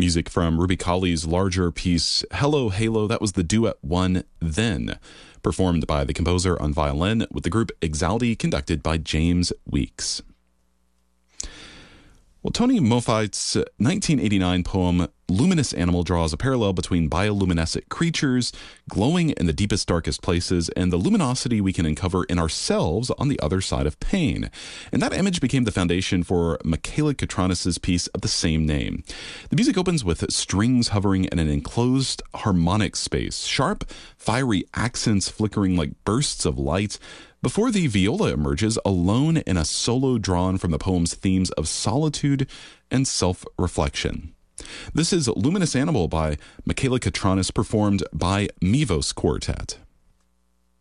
music from Ruby Colley's larger piece, Hello Halo. That was the duet One Then, performed by the composer on violin with the group Exaldi, conducted by James Weeks. Well, Tony Moffett's 1989 poem Luminous Animal draws a parallel between bioluminescent creatures glowing in the deepest, darkest places and the luminosity we can uncover in ourselves on the other side of pain. And that image became the foundation for Michaela Katranis' piece of the same name. The music opens with strings hovering in an enclosed harmonic space, sharp, fiery accents flickering like bursts of light, before the viola emerges alone in a solo drawn from the poem's themes of solitude and self-reflection. This is Luminous Animal by Michaela Katranis, performed by Mivos Quartet.